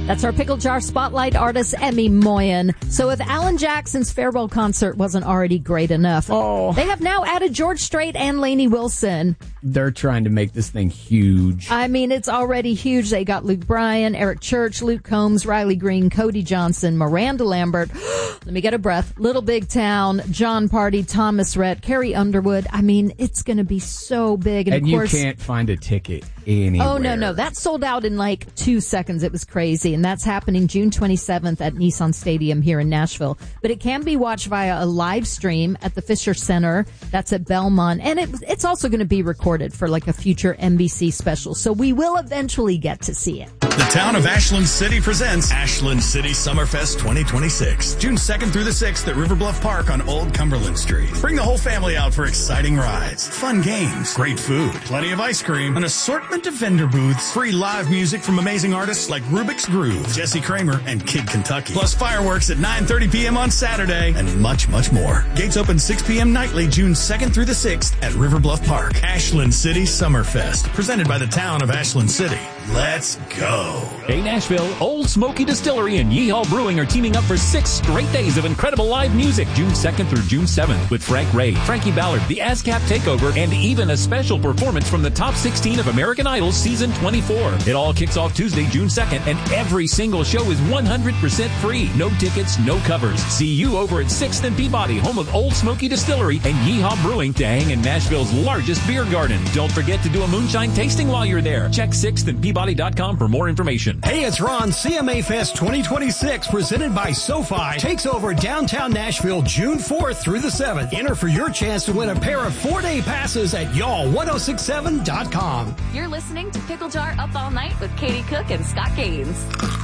That's our Pickle Jar Spotlight artist, Emmy Moyen. So if Alan Jackson's farewell concert wasn't already great enough, they have now added George Strait and Lainey Wilson. They're trying to make this thing huge. I mean, it's already huge. They got Luke Bryan, Eric Church, Luke Combs, Riley Green, Cody Johnson, Miranda Lambert. Let me get a breath. Little Big Town, John Party, Thomas Rhett, Carrie Underwood. I mean, it's going to be so big. And of course, you can't find a ticket anywhere. Oh, no. That sold out in like 2 seconds. It was crazy. And that's happening June 27th at Nissan Stadium here in Nashville. But it can be watched via a live stream at the Fisher Center. That's at Belmont. And it's also going to be recorded for like a future NBC special. So we will eventually get to see it. The town of Ashland City presents Ashland City Summerfest 2026, June 2nd through the 6th at River Bluff Park on Old Cumberland Street. Bring the whole family out for exciting rides, fun games, great food, plenty of ice cream, an assortment of vendor booths, free live music from amazing artists like Rubik's Groove, Jesse Kramer, and Kid Kentucky, plus fireworks at 9:30 p.m. on Saturday, and much, much more. Gates open 6 p.m. nightly, June 2nd through the 6th at River Bluff Park. Ashland City Summerfest, presented by the town of Ashland City. Let's go. Hey Nashville, Old Smoky Distillery and Yeehaw Brewing are teaming up for 6 straight days of incredible live music, June 2nd through June 7th, with Frank Ray, Frankie Ballard, the ASCAP Takeover, and even a special performance from the top 16 of American Idol Season 24. It all kicks off Tuesday, June 2nd, and every single show is 100% free. No tickets, no covers. See you over at 6th and Peabody, home of Old Smoky Distillery and Yeehaw Brewing, to hang in Nashville's largest beer garden. Don't forget to do a moonshine tasting while you're there. Check 6thandpeabody.com for more information. Hey, it's Ron. CMA Fest 2026, presented by SoFi, takes over downtown Nashville June 4th through the 7th. Enter for your chance to win a pair of 4-day passes at y'all1067.com. You're listening to Pickle Jar Up All Night with Katie Cook and Scott Gaines.